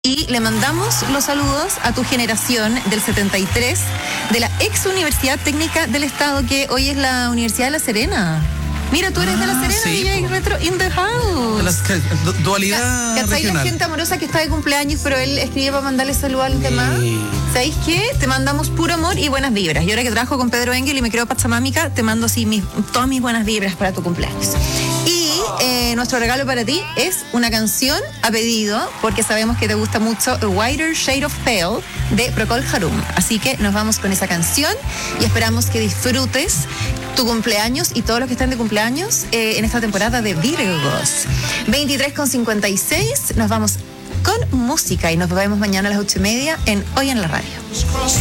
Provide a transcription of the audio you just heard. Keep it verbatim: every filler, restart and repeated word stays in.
Y le mandamos los saludos a tu generación del setenta y tres de la ex Universidad Técnica del Estado, que hoy es la Universidad de La Serena. Mira, tú eres ah, de La Serena, sí, y hay retro in the house. De la dualidad ¿Cachai regional? La gente amorosa que está de cumpleaños, pero él escribe para mandarle saludos a los demás? ¿Sabéis qué? Te mandamos puro amor y buenas vibras. Y ahora que trabajo con Pedro Engel y me creo pachamámica, te mando así mis, todas mis buenas vibras para tu cumpleaños. Y eh, nuestro regalo para ti es una canción a pedido, porque sabemos que te gusta mucho A Whiter Shade of Pale de Procol Harum. Así que nos vamos con esa canción y esperamos que disfrutes tu cumpleaños y todos los que están de cumpleaños eh, en esta temporada de Virgos. veintitrés con cincuenta y seis, nos vamos con música y nos vemos mañana a las ocho y media en Hoy en la Radio.